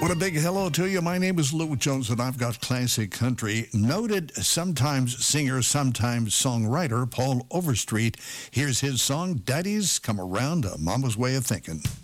What a big hello to you. My name is Lou Jones, and I've got classic country. Noted sometimes singer, sometimes songwriter Paul Overstreet. Here's his song, Daddy's Come Around, a Mama's Way of Thinking.